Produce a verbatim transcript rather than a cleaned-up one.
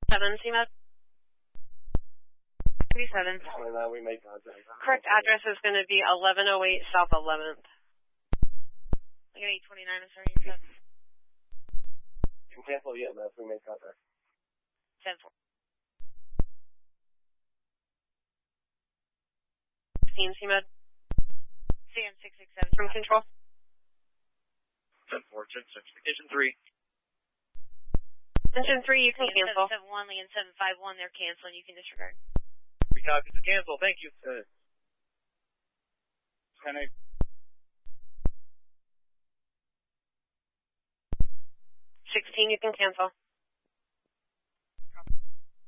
seven, C M E D. ninety-seven. And now we make contact. Correct address is going to be eleven oh eight South eleventh. I got eight twenty-nine, I'm sorry, you said. You can cancel the E M S, we make contact. ten four. C M E D. C M six six seven. From control. ten four, ten six. Engine three. Engine three, you can cancel. seven seven one, Leon seven five one, they're canceling, you can disregard. We copy to cancel, thank you. Uh, ten eight. sixteen, you can cancel.